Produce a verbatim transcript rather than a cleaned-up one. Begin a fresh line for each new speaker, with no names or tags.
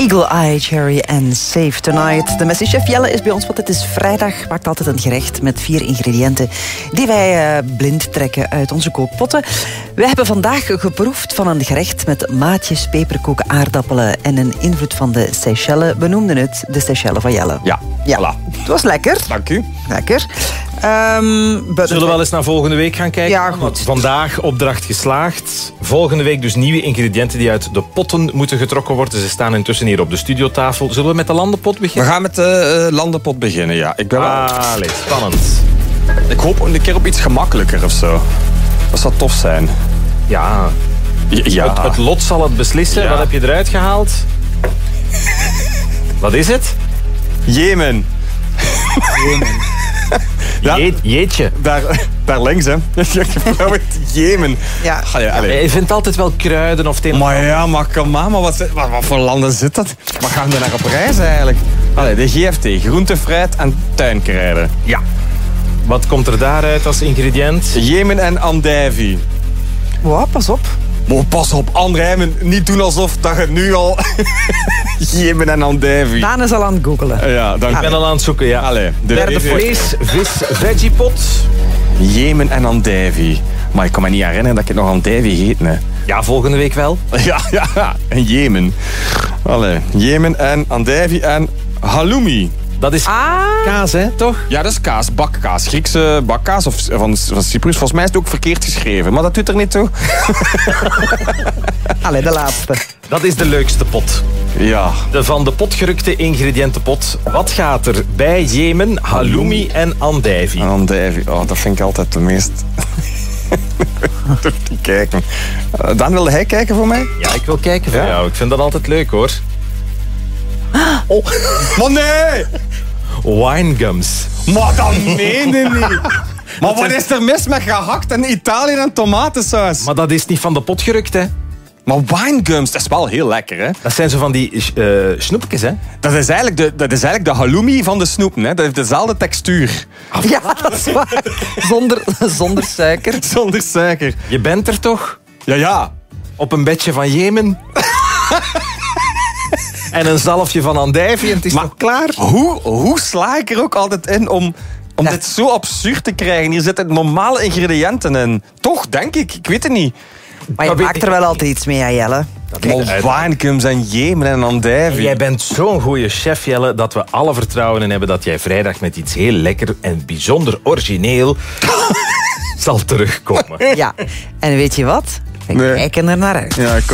Eagle Eye Cherry en Save Tonight. De Messi Chef Jelle is bij ons, want het is vrijdag. Maakt altijd een gerecht met vier ingrediënten die wij uh, blind trekken uit onze kookpotten. We hebben vandaag geproefd van een gerecht met maatjes, peperkoek, aardappelen en een invloed van de Seychelles. We noemden het de Seychelles van Jelle.
Ja,
ja.
Voilà.
Het was lekker.
Dank u.
Lekker. Um,
Zullen we wel eens naar volgende week gaan kijken?
Ja, goed.
Want vandaag opdracht geslaagd. Volgende week dus nieuwe ingrediënten die uit de potten moeten getrokken worden. Ze staan intussen hier op de studiotafel. Zullen we met de landenpot beginnen?
We gaan met de uh, landenpot beginnen, ja. Ik ben wel...
Ah, allee, spannend.
Ik hoop een keer op iets gemakkelijker of zo. Dat zou tof zijn.
Ja.
Ja.
Het, het lot zal het beslissen.
Ja.
Wat heb je eruit gehaald? Wat is het?
Jemen.
Jemen.
Ja.
Je, jeetje.
Daar, daar links, hè. Jemen.
Ja.
Allee, allee.
Je vindt altijd wel kruiden of het een...
Maar ja, maar kom aan, maar wat, wat, wat voor landen zit dat? Wat gaan we naar op reis eigenlijk? Allee, de G F T, groente, fruit en tuinkruiden.
Ja. Wat komt er daaruit als ingrediënt?
Jemen en andijvie.
Wow, pas op.
Oh, pas op, Andrijmen, niet doen alsof dat je nu al... Jemen en andijvie.
Daan is al aan het googelen.
Ja, dank
Ik ben al aan het zoeken, ja.
Allee, de
Derde vlees, vis, veggiepot.
Jemen en andijvie. Maar ik kan me niet herinneren dat ik het nog andijvie gegeten heb.
Ja, volgende week wel.
Ja, ja, en Jemen. Allee, Jemen en andijvie en halloumi.
Dat is
Ah.
kaas, hè, toch?
Ja, dat is kaas, bakkaas. Griekse bakkaas of van, van Cyprus. Volgens mij is het ook verkeerd geschreven, maar dat doet er niet toe.
Allee, de laatste.
Dat is de leukste pot.
Ja.
De van de pot gerukte ingrediëntenpot. Wat gaat er bij Jemen, halloumi en andijvie?
En andijvie, oh, dat vind ik altijd de meest... Toch niet kijken. Uh, Dan wilde hij kijken voor mij?
Ja, ik wil kijken van
Ja?
jou. Ik vind dat altijd leuk, hoor.
Oh. Maar nee!
Winegums.
Maar dat meende niet. Maar wat is er mis met gehakt en Italië en tomatensaus?
Maar dat is niet van de pot gerukt, hè.
Maar winegums, dat is wel heel lekker, hè?
Dat zijn zo van die uh, snoepjes, hè.
Dat is eigenlijk de, dat is eigenlijk de halloumi van de snoepen, hè? Dat heeft dezelfde textuur.
Ja, dat is waar. Zonder, zonder suiker.
Zonder suiker.
Je bent er toch?
Ja, ja.
Op een bedje van Jemen. En een zalfje van andijvie en het is
Maar
nog klaar.
Hoe, hoe sla ik er ook altijd in om, om
Ja.
dit zo absurd te krijgen? Hier zitten normale ingrediënten in. Toch, denk ik. Ik weet het niet.
Maar je
Maar weet
maakt
ik-
er wel altijd iets mee, hè, Jelle.
Maar winegums en Jemen en andijvie.
Jij bent zo'n goede chef, Jelle, dat we alle vertrouwen in hebben dat jij vrijdag met iets heel lekker en bijzonder origineel zal terugkomen.
Ja. En weet je wat? We
Nee.
kijken er naar uit.
Ja, ik